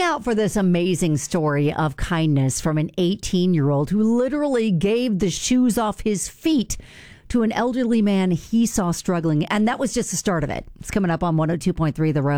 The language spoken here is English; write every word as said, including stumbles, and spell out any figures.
out for this amazing story of kindness from an eighteen-year-old who literally gave the shoes off his feet to an elderly man he saw struggling. And that was just the start of it. It's coming up on one oh two point three The Road.